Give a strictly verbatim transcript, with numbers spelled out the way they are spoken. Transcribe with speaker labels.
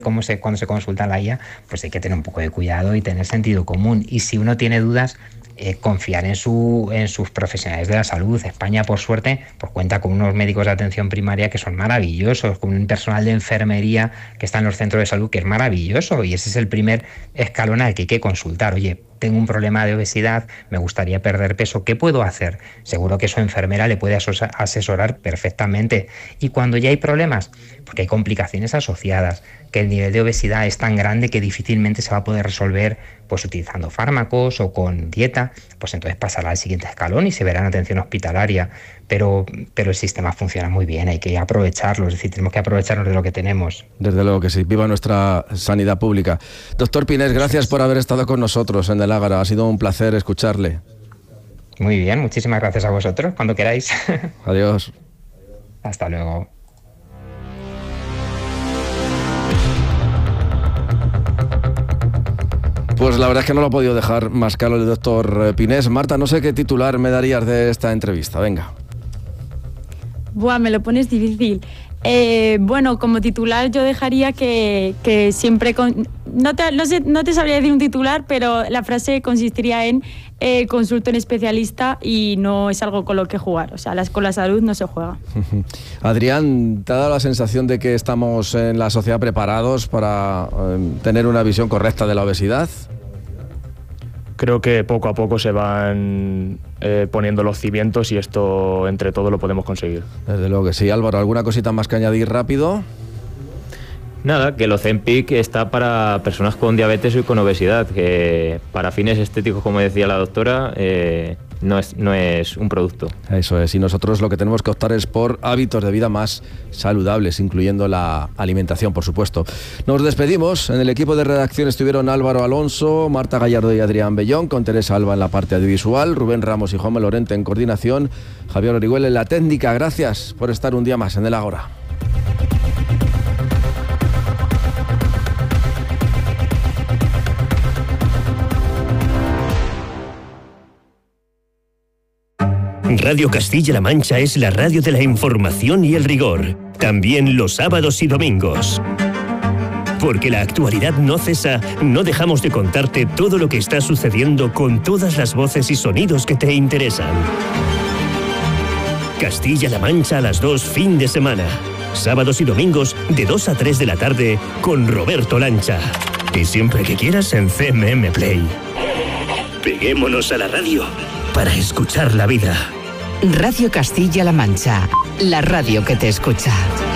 Speaker 1: cómo se, cuando se consulta la I A, pues hay que tener un poco de cuidado y tener sentido común. Y si uno tiene dudas, eh, confiar en, su, en sus profesionales de la salud. España, por suerte, pues cuenta con unos médicos de atención primaria que son maravillosos, con un personal de enfermería que está en los centros de salud que es maravilloso, y ese es el primer escalón al que hay que consultar. Oye, tengo un problema de obesidad, me gustaría perder peso, ¿qué puedo hacer? Seguro que su enfermera le puede asesorar perfectamente. Y cuando ya hay problemas, porque hay complicaciones asociadas, que el nivel de obesidad es tan grande que difícilmente se va a poder resolver pues utilizando fármacos o con dieta, pues entonces pasará al siguiente escalón y se verá en atención hospitalaria. Pero, pero el sistema funciona muy bien, hay que aprovecharlo, es decir, tenemos que aprovecharnos de lo que tenemos.
Speaker 2: Desde luego que sí, viva nuestra sanidad pública. Doctor Pinés, gracias por haber estado con nosotros en El Ágora, ha sido un placer escucharle.
Speaker 1: Muy bien, muchísimas gracias a vosotros, cuando queráis.
Speaker 2: Adiós.
Speaker 1: Hasta luego.
Speaker 2: Pues la verdad es que no lo ha podido dejar más claro el doctor Pinés. Marta, no sé qué titular me darías de esta entrevista, venga.
Speaker 3: Buah, me lo pones difícil. Eh, bueno, como titular yo dejaría que, que siempre... Con, no, te, no, sé, no te sabría decir un titular, pero la frase consistiría en eh, consulto en especialista y no es algo con lo que jugar. O sea, las, con la salud no se juega.
Speaker 2: Adrián, ¿te ha dado la sensación de que estamos en la sociedad preparados para eh, tener una visión correcta de la obesidad?
Speaker 4: Creo que poco a poco se van eh, poniendo los cimientos y esto entre todos lo podemos conseguir.
Speaker 2: Desde luego que sí. Álvaro, ¿alguna cosita más que añadir rápido?
Speaker 5: Nada, que el Ozempic está para personas con diabetes y con obesidad, que para fines estéticos, como decía la doctora, eh, no es, no es un producto.
Speaker 2: Eso es, y nosotros lo que tenemos que optar es por hábitos de vida más saludables, incluyendo la alimentación, por supuesto. Nos despedimos. En el equipo de redacción estuvieron Álvaro Alonso, Marta Gallardo y Adrián Bellón, con Teresa Alba en la parte audiovisual, Rubén Ramos y Jaume Lorente en coordinación, Javier Orihuela en la técnica. Gracias por estar un día más en El Ágora.
Speaker 6: Radio Castilla-La Mancha es la radio de la información y el rigor, también los sábados y domingos. Porque la actualidad no cesa, no dejamos de contarte todo lo que está sucediendo con todas las voces y sonidos que te interesan. Castilla-La Mancha a las dos, fin de semana. Sábados y domingos de dos a tres de la tarde con Roberto Lancha. Y siempre que quieras en C M M Play. Peguémonos a la radio para escuchar la vida.
Speaker 7: Radio Castilla-La Mancha, la radio que te escucha.